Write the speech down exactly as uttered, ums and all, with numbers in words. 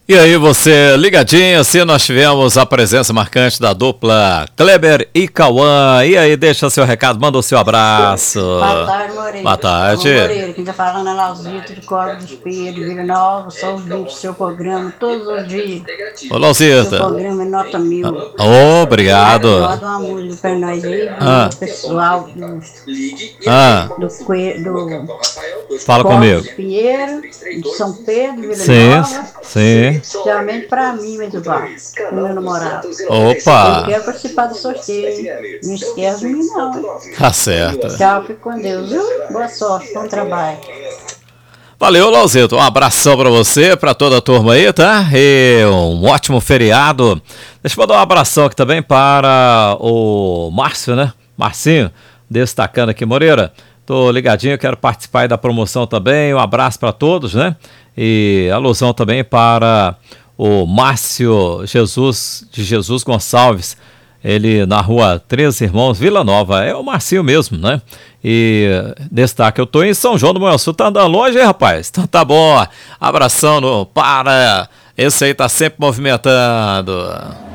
E aí, você ligadinho, se nós tivemos a presença marcante da dupla Kleber e Cauã. E aí, deixa seu recado, manda o seu abraço. Boa tarde, Moreira. Boa tarde. Ô, Moreira, quem tá falando é Lauzito de Córdoba dos Pedros, Vila Nova, só ouvindo o seu programa todos os dias. Ô, Lauzito. Seu programa é nota mil. Oh, obrigado. Roda uma música pra nós aí, do Ah. pessoal do, Ah, do, Cue- do fala Córdoba comigo. dos Pinheiro, de São Pedro, Vila Sim, Nova. sim. Especialmente pra mim, mas o bar, com meu namorado. Opa, Eu quero participar do sorteio, hein? Não esquece de mim, não. Hein? tá certo. Tchau, fique com Deus, viu? Boa sorte, bom trabalho. Valeu, Lauzito. Um abração pra você, pra toda a turma aí, tá? E um ótimo feriado. Deixa eu mandar um abração aqui também para o Márcio, né? Marcinho, destacando aqui, Moreira. Tô ligadinho, quero participar aí da promoção também. Um abraço para todos, né? E alusão também para o Márcio Jesus, de Jesus Gonçalves. Ele na rua Três Irmãos, Vila Nova. É o Marcinho mesmo, né? E destaque, eu tô em São João do Manhuaçu. Tá andando longe, hein, rapaz? Então tá bom. Abração no, para. Esse aí tá sempre movimentando.